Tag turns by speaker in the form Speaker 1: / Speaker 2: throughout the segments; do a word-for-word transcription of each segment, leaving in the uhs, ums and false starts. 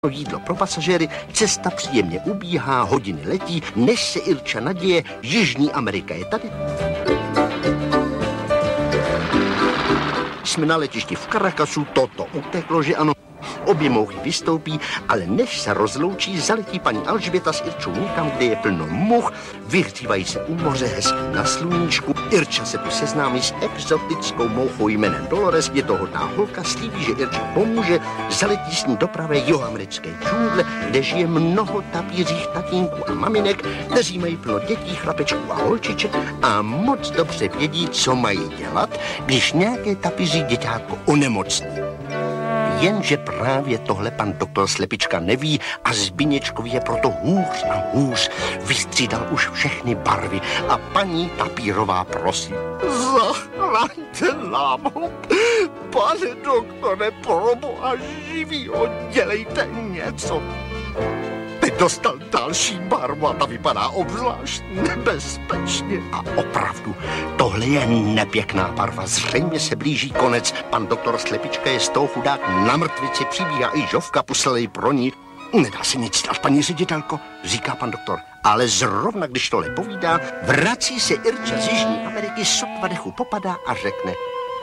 Speaker 1: jídlo pro pasažéry, cesta příjemně ubíhá, hodiny letí, než se Irča naděje, Jižní Amerika je tady. Jsme na letišti v Caracasu, toto uteklo, že ano. Obě mouchy vystoupí, ale než se rozloučí, zaletí paní Alžběta s Irčou někam, kde je plno much, vyhřívají se u moře hezky na sluníčku. Irča se tu seznámí s exotickou mouchou jménem Dolores, je to hodná holka, slíbí, že Irča pomůže, zaletí s ní do pravé jihoamerické džungle, kde žije mnoho tapířích tatínků a maminek, kteří mají plno dětí, chlapečků a holčiček a moc dobře vědí, co mají dělat, když nějaké tapíří děťátko onemocní. Jenže právě tohle pan doktor Slepička neví a Zbiněčkovi je proto hůř a hůř. Vystřídal už všechny barvy a paní Tapírová prosí. Zachraňte nám ho, pane doktore, proboha živýho, dělejte něco. Teď dostal další barvu a ta vypadá obzvlášť nebezpečně. A opravdu, tohle je nepěkná barva. Zřejmě se blíží konec. Pan doktor Slepička je z toho chudák na mrtvici, přibíhá i Žovka, poslali pro ní. Nedá se nic dát, paní ředitelko, říká pan doktor. Ale zrovna, když tohle povídá, vrací se Irča z Jižní Ameriky, sotva dechu popadá a řekne: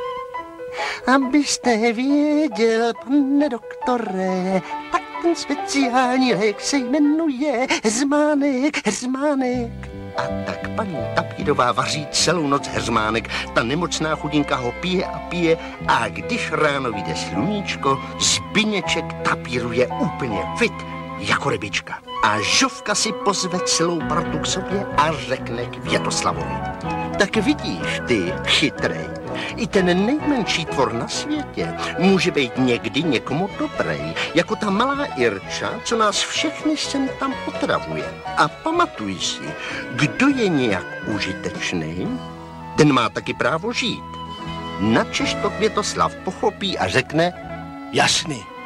Speaker 1: Abyste věděl, pane doktore, tak ten speciální lék se jmenuje heřmánek, heřmánek. A tak paní Tapírová vaří celou noc heřmánek, ta nemocná chudinka ho pije a pije a když ráno vyjde sluníčko, Zbiněček tapíruje úplně fit jako rybička. A Žovka si pozve celou partu k sobě a řekne Květoslavovi: Tak vidíš ty, chytrej, i ten nejmenší tvor na světě může být někdy někomu dobrý, jako ta malá Irča, co nás všechny sem tam otravuje. A pamatuj si, kdo je nějak užitečný, ten má taky právo žít. Načež to Květoslav pochopí a řekne: Jasný.